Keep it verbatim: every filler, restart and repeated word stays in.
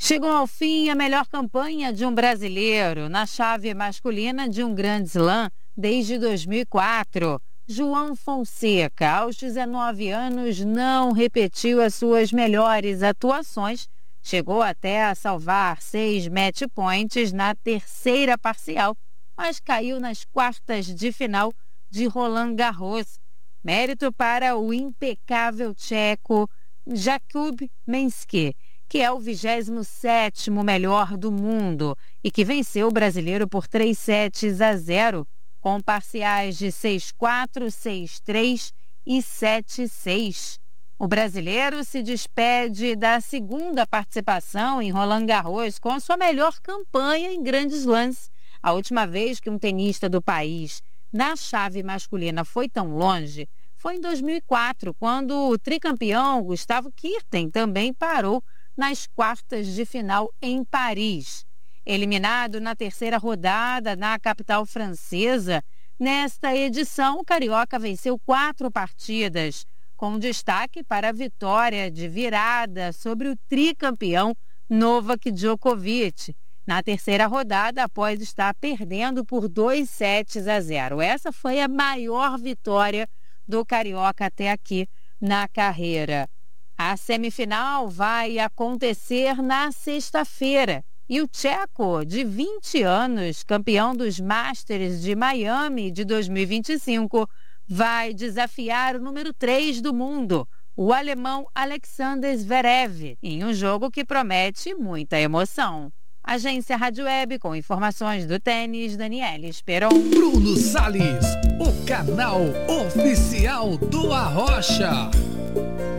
Chegou ao fim a melhor campanha de um brasileiro na chave masculina de um Grand Slam desde dois mil e quatro. João Fonseca, aos dezenove anos, não repetiu as suas melhores atuações. Chegou até a salvar seis match points na terceira parcial, mas caiu nas quartas de final de Roland Garros. Mérito para o impecável tcheco Jakub Mensky, que é o vigésimo sétimo melhor do mundo e que venceu o brasileiro por três sets a zero, com parciais de seis a quatro, seis a três e sete a seis. O brasileiro se despede da segunda participação em Roland Garros com a sua melhor campanha em grandes lances. A última vez que um tenista do país na chave masculina foi tão longe foi em dois mil e quatro, quando o tricampeão Gustavo Kuerten também parou nas quartas de final em Paris. Eliminado na terceira rodada na capital francesa, nesta edição o carioca venceu quatro partidas, com destaque para a vitória de virada sobre o tricampeão Novak Djokovic, na terceira rodada após estar perdendo por dois sets a zero. Essa foi a maior vitória do carioca até aqui na carreira. A semifinal vai acontecer na sexta-feira e o tcheco, de vinte anos, campeão dos Masters de Miami de dois mil e vinte e cinco, vai desafiar o número três do mundo, o alemão Alexander Zverev, em um jogo que promete muita emoção. Agência Rádio Web, com informações do tênis, Daniela Esperon. Bruno Salles, o canal oficial do Arrocha.